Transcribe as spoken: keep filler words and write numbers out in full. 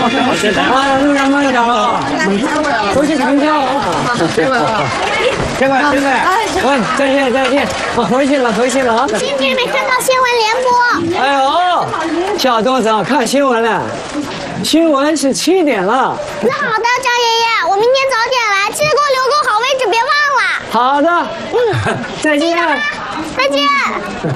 啊，路上慢点啊，回去看票啊。这位，这位，这位，喂，再见再见，我回去了回去了啊。 今天没看到新闻联播。 哎呦，小东子看新闻了，新闻是七点了。 那好的，张爷爷，我明天早点来，记得给我留个好位置，别忘了。 好的，嗯，再见。 再见。